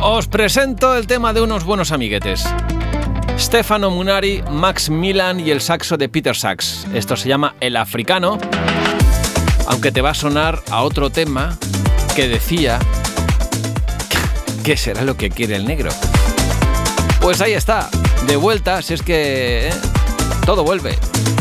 Os presento el tema de unos buenos amiguetes. Stefano Munari, Max Milan y el saxo de Peter Sachs. Esto se llama El Africano, aunque te va a sonar a otro tema que decía ¿qué será lo que quiere el negro? Pues ahí está, de vuelta, si es que todo vuelve.